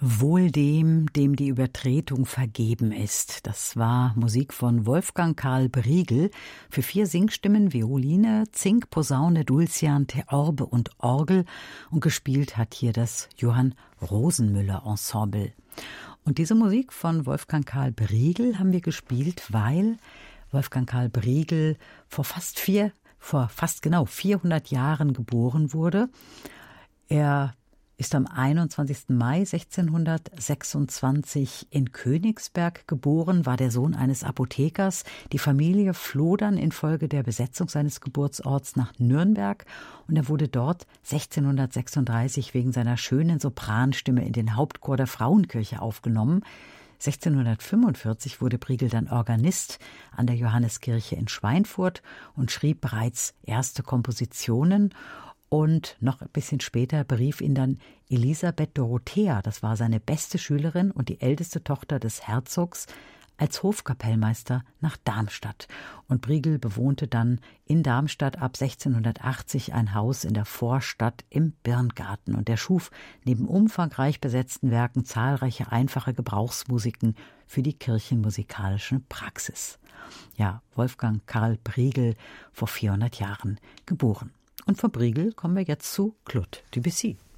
Wohl dem, dem die Übertretung vergeben ist. Das war Musik von Wolfgang Karl Briegel für 4 Singstimmen, Violine, Zink, Posaune, Dulcian, Theorbe und Orgel. Und gespielt hat hier das Johann Rosenmüller Ensemble. Und diese Musik von Wolfgang Karl Briegel haben wir gespielt, weil Wolfgang Karl Briegel vor fast 400 Jahren geboren wurde. Er ist am 21. Mai 1626 in Königsberg geboren, war der Sohn eines Apothekers. Die Familie floh dann infolge der Besetzung seines Geburtsorts nach Nürnberg und er wurde dort 1636 wegen seiner schönen Sopranstimme in den Hauptchor der Frauenkirche aufgenommen. 1645 wurde Briegel dann Organist an der Johanneskirche in Schweinfurt und schrieb bereits erste Kompositionen. Und noch ein bisschen später berief ihn dann Elisabeth Dorothea, das war seine beste Schülerin und die älteste Tochter des Herzogs, als Hofkapellmeister nach Darmstadt. Und Briegel bewohnte dann in Darmstadt ab 1680 ein Haus in der Vorstadt im Birngarten. Und er schuf neben umfangreich besetzten Werken zahlreiche einfache Gebrauchsmusiken für die kirchenmusikalische Praxis. Ja, Wolfgang Karl Briegel, vor 400 Jahren geboren. Und von Briegel kommen wir jetzt zu Claude Debussy.